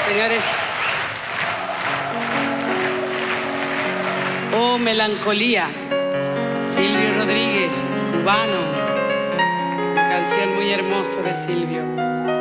Señores. Oh, melancolía. Silvio Rodríguez, cubano. Canción muy hermosa de Silvio.